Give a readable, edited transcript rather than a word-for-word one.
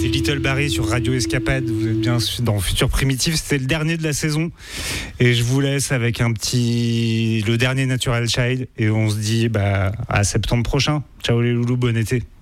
Little Barry sur Radio Escapade. Vous êtes bien dans Futur Primitif. C'était le dernier de la saison. Et je vous laisse avec le dernier Natural Child. Et on se dit à septembre prochain. Ciao les loulous, bon été.